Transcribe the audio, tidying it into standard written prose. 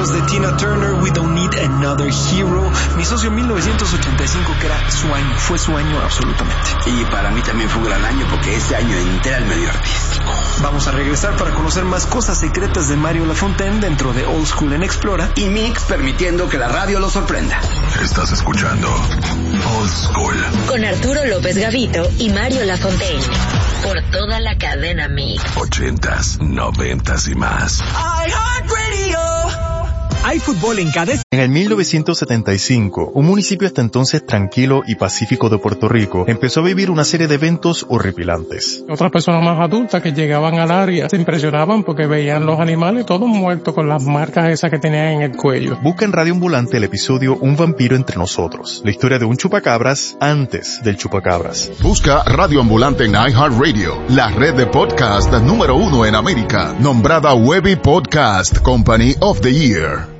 escuchamos de Tina Turner, We Don't Need Another Hero. Mi socio 1985, que era su año, fue su año absolutamente. Y para mí también fue un gran año porque ese año entré al medio artístico. Vamos a regresar para conocer más cosas secretas de Mario Lafontaine dentro de Old School en Explora. Y Mix permitiendo que la radio lo sorprenda. Estás escuchando Old School con Arturo López Gavito y Mario Lafontaine por toda la cadena Mix. 80s, 90s y más. Hay fútbol en cada... En el 1975, un municipio hasta entonces tranquilo y pacífico de Puerto Rico empezó a vivir una serie de eventos horripilantes. Otras personas más adultas que llegaban al área se impresionaban porque veían los animales todos muertos con las marcas esas que tenían en el cuello. Busca en Radio Ambulante el episodio Un vampiro entre nosotros, la historia de un chupacabras antes del chupacabras. Busca Radio Ambulante en iHeartRadio, la red de podcast número 1 en América, nombrada Webby Podcast Company of the Year.